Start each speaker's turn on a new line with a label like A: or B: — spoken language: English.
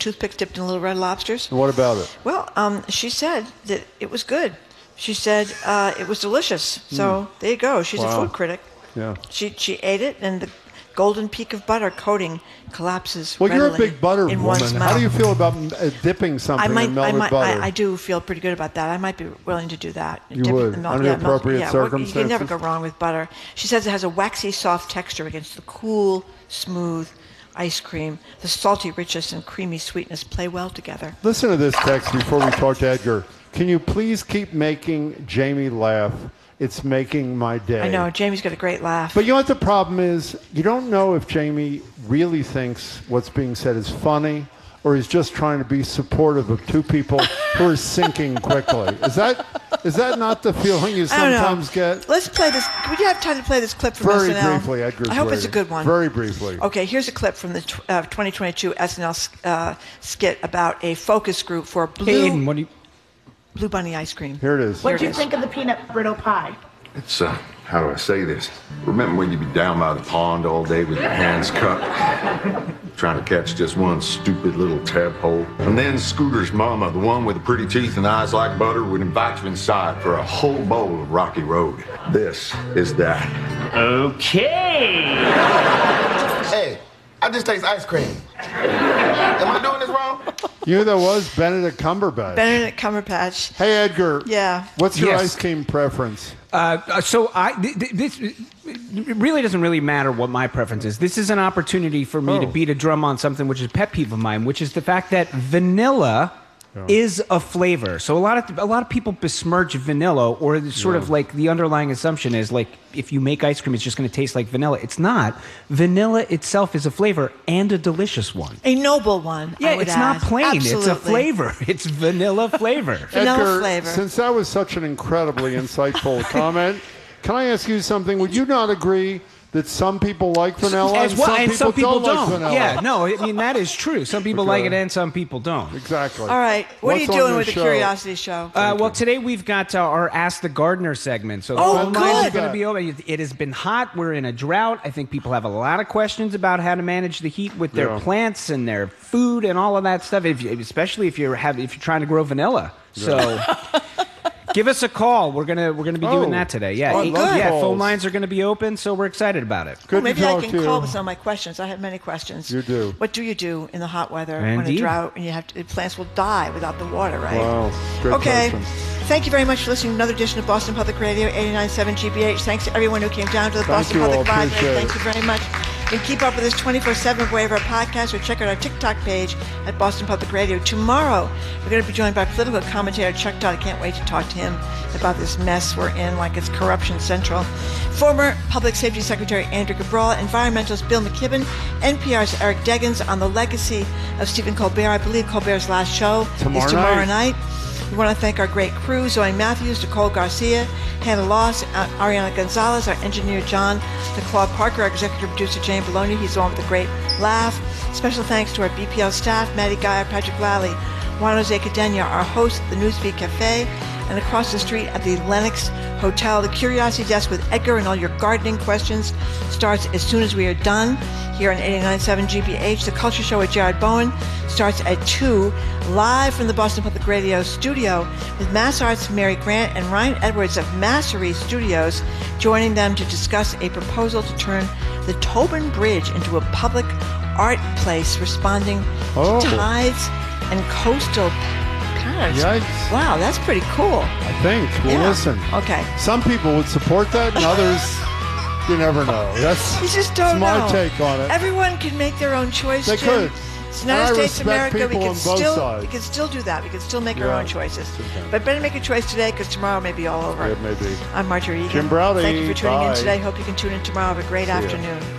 A: toothpicks dipped in little red lobsters.
B: And what about it?
A: Well, she said that it was good. She said it was delicious. So there you go. She's a food critic.
B: Yeah.
A: She ate it, and the golden peak of butter coating collapses
B: Well, you're a
A: readily
B: big butter
A: in
B: woman.
A: one's
B: How
A: mouth.
B: do you feel about dipping something in melted butter?
A: I do feel pretty good about that. I might be willing to do that.
B: You would, under appropriate circumstances?
A: You can never go wrong with butter. She says it has a waxy, soft texture against the cool, smooth ice cream. The salty richness and creamy sweetness play well together.
B: Listen to this text before we talk to Edgar. Can you please keep making Jamie laugh? It's making my day.
A: I know. Jamie's got a great laugh.
B: But you know what the problem is? You don't know if Jamie really thinks what's being said is funny or he's just trying to be supportive of two people who are sinking quickly. Is that not the feeling you sometimes get?
A: Let's play this. Would you have time to play this clip from
B: Very
A: SNL?
B: briefly, Edgar's
A: I hope
B: waiting.
A: it's a good one.
B: Very briefly.
A: Okay, here's a clip from the 2022 SNL skit about a focus group for Blue Bunny ice cream.
B: Here it is.
C: What do you think of the peanut brittle pie?
D: It's, how do I say this? Remember when you'd be down by the pond all day with your hands cupped, trying to catch just one stupid little tadpole? And then Scooter's mama, the one with the pretty teeth and eyes like butter, would invite you inside for a whole bowl of Rocky Road. This is that.
E: Okay.
F: Hey, I just taste ice cream. Am I doing this wrong?
B: You know that was Benedict Cumberbatch.
A: Benedict Cumberbatch.
B: Hey, Edgar.
A: Yeah.
B: What's your ice cream preference?
E: This it really doesn't really matter what my preference is. This is an opportunity for me to beat a drum on something which is a pet peeve of mine, which is the fact that vanilla is a flavor. So a lot of people besmirch vanilla, or sort of like the underlying assumption is like if you make ice cream, it's just going to taste like vanilla. It's not. Vanilla itself is a flavor and a delicious one.
A: A noble one.
E: Yeah, it's not plain.
A: Absolutely.
E: It's a flavor. It's vanilla flavor.
A: Vanilla
B: Edgar,
A: flavor.
B: Since that was such an incredibly insightful comment, can I ask you something? Would you not agree that some people like vanilla
E: and some people don't?
B: like vanilla?
E: Yeah, no, I mean, that is true. Some people like it and some people don't.
B: Exactly.
A: All right. What are you
B: What's on
A: doing
B: your
A: with the
B: show?
A: Curiosity Show?
E: Well, today we've got our Ask the Gardener segment. So the
A: Oh,
E: phone lines are
A: good.
E: going to be open. It has been hot. We're in a drought. I think people have a lot of questions about how to manage the heat with their plants and their food and all of that stuff, especially if you're trying to grow vanilla. So give us a call. We're gonna be doing that today. Yeah,
B: I love calls.
E: phone lines are going to be open, so we're excited about it.
B: Good
A: Maybe
B: to
A: I
B: talk
A: can
B: to you.
A: call with some of my questions. I have many questions.
B: You do.
A: What do you do in the hot weather when a
E: Indeed.
A: drought and the plants will die without the water, right?
B: Wow. Great
A: Okay.
B: question.
A: Thank you very much for listening to another edition of Boston Public Radio, 89.7 GBH. Thanks to everyone who came down to the Boston
B: you all.
A: Public Library.
B: Appreciate
A: Thank you very much. You can keep up with us 24/7 wherever our podcast, or check out our TikTok page at Boston Public Radio. Tomorrow, we're going to be joined by political commentator Chuck Todd. I can't wait to talk to him about this mess we're in, like it's corruption central. Former Public Safety Secretary Andrew Cabral, environmentalist Bill McKibben, NPR's Eric Deggans on the legacy of Stephen Colbert. I believe Colbert's last show is tomorrow night. We want to thank our great crew, Zoe Matthews, Nicole Garcia, Hannah Loss, Ariana Gonzalez, our engineer John, Claude Parker, our executive producer Jane Bologna. He's the one with a great laugh. Special thanks to our BPL staff, Maddie Geyer, Patrick Lally, Juan Jose Cadena, our host at the Newsfeed Cafe, and across the street at the Lenox Hotel. The Curiosity Desk with Edgar and all your gardening questions starts as soon as we are done here on 89.7 GBH. The Culture Show with Jared Bowen starts at 2, live from the Boston Public Radio studio with Mass Arts' Mary Grant and Ryan Edwards of Massery Studios, joining them to discuss a proposal to turn the Tobin Bridge into a public art place responding to tides and coastal patterns.
B: Yikes.
A: Wow, that's pretty cool.
B: I think. Well, listen.
A: Okay.
B: Some people would support that, and others, you never know.
A: You just don't
B: my
A: know.
B: take on it.
A: Everyone can make their own choice.
B: They
A: Jim.
B: could.
A: It's
B: And I
A: United States of
B: respect
A: America. We
B: people
A: can
B: on both
A: still
B: sides.
A: we can still do that. We can still make our
B: Yeah.
A: own choices.
B: Okay.
A: But better make a choice today, because tomorrow may be all over.
B: It may be.
A: I'm Marjorie Egan.
B: Jim Browdy.
A: Thank you for tuning in
B: Bye.
A: today. Hope you can tune in tomorrow. Have a great afternoon.